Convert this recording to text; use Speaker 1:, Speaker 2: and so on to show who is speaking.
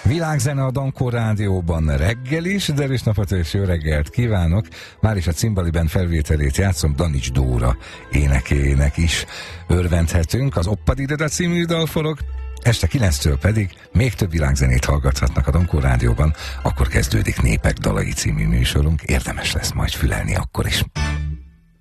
Speaker 1: Világzene a Dankó Rádióban reggel is, de erős napot és jó reggelt kívánok. Már is a Cimbaliben felvételét játszom, Danics Dóra énekének is örvendhetünk. Az Oppadideda című dal forog, este 9-től pedig még több világzenét hallgathatnak a Dankó Rádióban. Akkor kezdődik Népek dalai című műsorunk, érdemes lesz majd fülelni akkor is.